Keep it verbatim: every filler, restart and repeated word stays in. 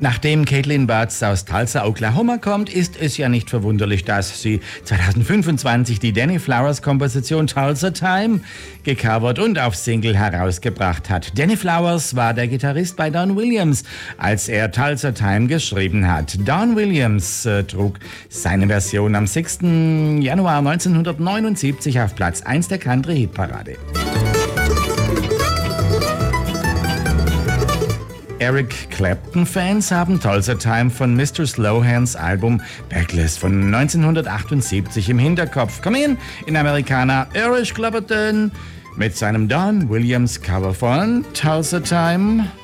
Nachdem Caitlin Butts aus Tulsa, Oklahoma kommt, ist es ja nicht verwunderlich, dass sie zwanzig fünfundzwanzig die Danny Flowers Komposition Tulsa Time gecovert und auf Single herausgebracht hat. Danny Flowers war der Gitarrist bei Don Williams, als er Tulsa Time geschrieben hat. Don Williams äh, trug seine Version am sechsten Januar neunzehnhundertneunundsiebzig auf Platz eins der Country-Hitparade. Eric Clapton-Fans haben Tulsa Time von Mister Slowhands Album Backless von neunzehnhundertachtundsiebzig im Hinterkopf. Komm in, in Amerikaner Eric Clapton mit seinem Don Williams Cover von Tulsa Time.